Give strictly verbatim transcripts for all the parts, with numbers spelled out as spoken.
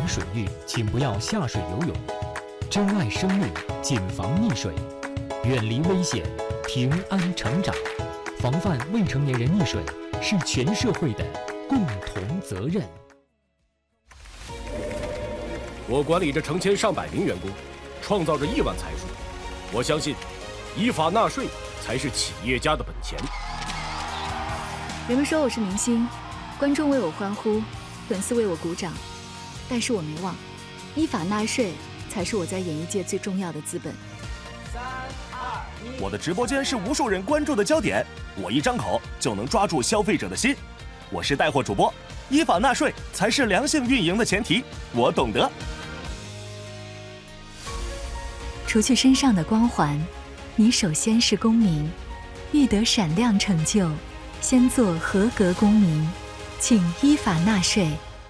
水域，请不要下水游泳。珍爱生命，谨防溺水，远离危险，平安成长。防范未成年人溺水是全社会的共同责任。 我管理着成千上百名员工，创造着亿万财富。我相信，依法纳税才是企业家的本钱。 人们说我是明星，观众为我欢呼，粉丝为我鼓掌，但是我没忘，依法纳税才是我在演艺界最重要的资本。 三二一， 我的直播间是无数人关注的焦点，我一张口就能抓住消费者的心。我是带货主播，依法纳税才是良性运营的前提，我懂得。 除去身上的光环，你首先是公民，欲得闪亮成就，先做合格公民，请依法纳税。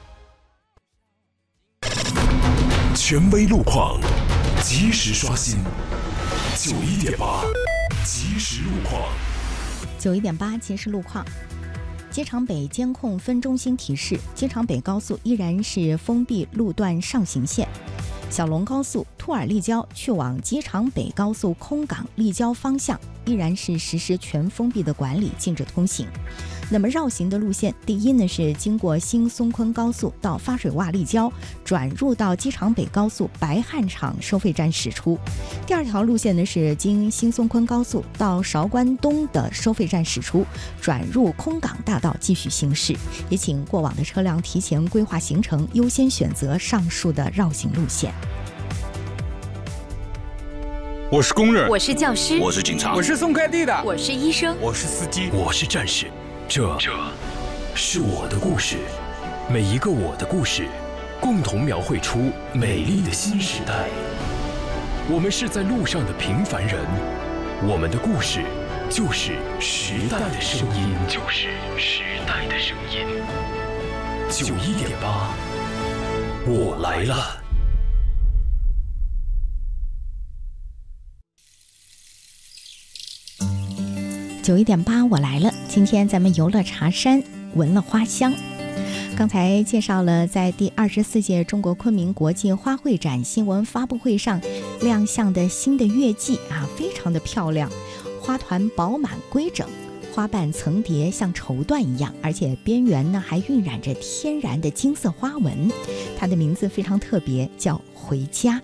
权威路况，及时刷新。九一点八，即时路况。 九一点八，即时路况。机场北监控分中心提示，机场北高速依然是封闭路段上行线。小龙高速兔儿立交去往机场北高速空港立交方向依然是实施全封闭的管理，禁止通行。那么绕行的路线，第一呢是经过新松昆高速到发水洼立交，转入到机场北高速白汉场收费站驶出。第二条路线呢是经新松昆高速到韶关东的收费站驶出，转入空港大道继续行驶。也请过往的车辆提前规划行程，优先选择上述的绕行路线。 我是工人， 我是教师， 我是警察， 我是送快递的， 我是医生， 我是司机， 我是战士。这这是我的故事，每一个我的故事，共同描绘出美丽的新时代。我们是在路上的平凡人，我们的故事就是时代的声音， 就是时代的声音。 九一点八，我来了。 九一点八，我来了。今天咱们游了茶山，闻了花香。刚才介绍了在第二十四届中国昆明国际花卉展新闻发布会上亮相的新的月季啊，非常的漂亮，花团饱满规整，花瓣层叠像绸缎一样，而且边缘呢还晕染着天然的金色花纹。它的名字非常特别，叫回家。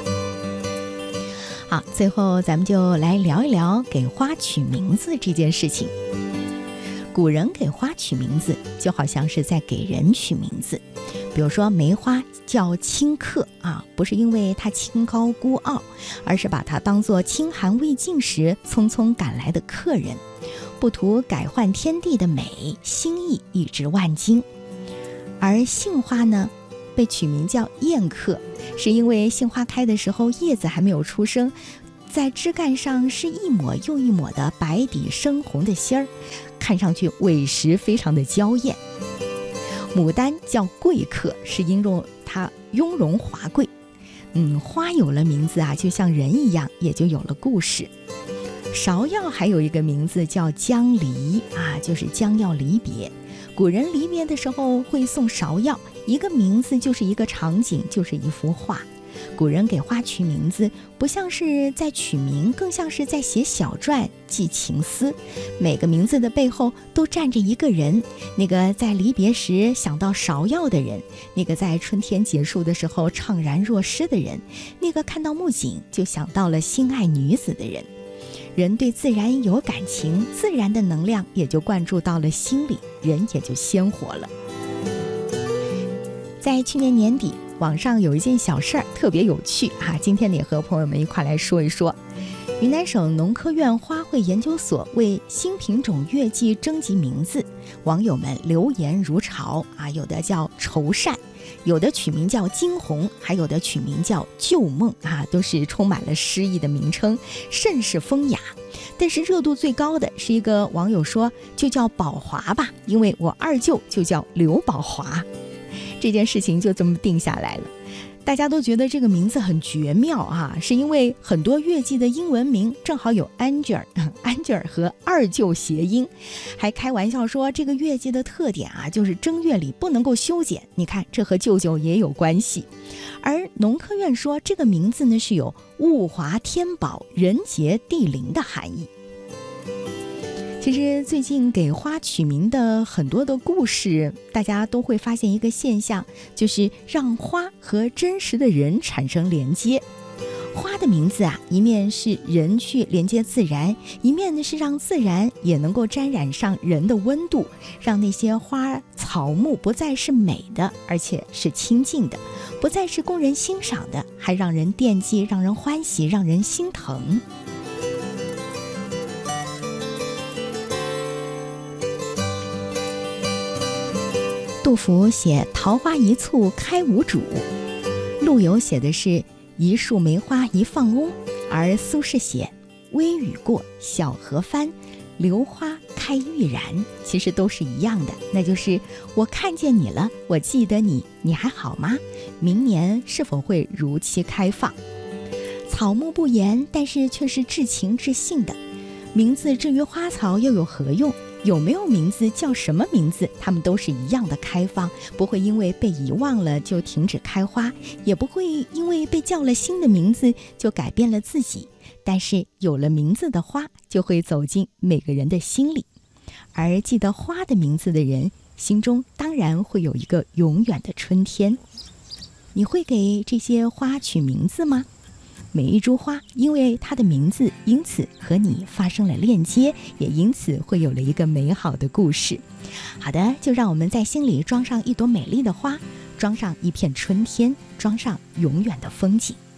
好，最后咱们就来聊一聊给花取名字这件事情。古人给花取名字就好像是在给人取名字，比如说梅花叫清客啊，不是因为它清高孤傲，而是把它当作清寒未尽时匆匆赶来的客人，不图改换天地的美，心意一直万金。而杏花呢，被取名叫宴客，是因为杏花开的时候叶子还没有出生，在枝干上是一抹又一抹的白底深红的芯儿，看上去委实非常的娇艳。牡丹叫贵客，是因为它雍容华贵。嗯，花有了名字啊，就像人一样，也就有了故事。芍药还有一个名字叫将离啊，就是将要离别。古人离别的时候会送芍药，一个名字就是一个场景，就是一幅画。古人给花取名字，不像是在取名，更像是在写小传，寄情思。每个名字的背后都站着一个人，那个在离别时想到芍药的人，那个在春天结束的时候怅然若失的人，那个看到木槿就想到了心爱女子的人。人对自然有感情，自然的能量也就灌注到了心里，人也就鲜活了。在去年年底，网上有一件小事儿特别有趣啊，今天也和朋友们一块来说一说。云南省农科院花卉研究所为新品种月季征集名字，网友们留言如潮啊，有的叫愁善，有的取名叫惊鸿，还有的取名叫旧梦啊，都是充满了诗意的名称，甚是风雅。但是热度最高的是一个网友说，就叫宝华吧，因为我二舅就叫刘宝华。 这件事情就这么定下来了。大家都觉得这个名字很绝妙啊，是因为很多月季的英文名正好有 Angel Angel 和二舅谐音，还开玩笑说这个月季的特点啊，就是正月里不能够修剪，你看这和舅舅也有关系。而农科院说这个名字呢是有物华天宝人杰地灵的含义。其实最近给花取名的很多的故事，大家都会发现一个现象，就是让花和真实的人产生连接。花的名字啊，一面是人去连接自然，一面呢是让自然也能够沾染上人的温度，让那些花草木不再是美的，而且是清净的，不再是供人欣赏的，还让人惦记，让人欢喜，让人心疼。杜甫写桃花一簇开无主，陆游写的是一树梅花一放翁，而苏轼写微雨过小河翻，榴花开欲燃，其实都是一样的，那就是我看见你了，我记得你，你还好吗？明年是否会如期开放？草木不言，但是却是至情至性的。名字至于花草又有何用？有没有名字，叫什么名字，它们都是一样的开放，不会因为被遗忘了就停止开花，也不会因为被叫了新的名字就改变了自己。但是有了名字的花，就会走进每个人的心里，而记得花的名字的人，心中当然会有一个永远的春天。你会给这些花取名字吗？每一株花因为它的名字，因此和你发生了链接，也因此会有了一个美好的故事。好的，就让我们在心里装上一朵美丽的花，装上一片春天，装上永远的风景。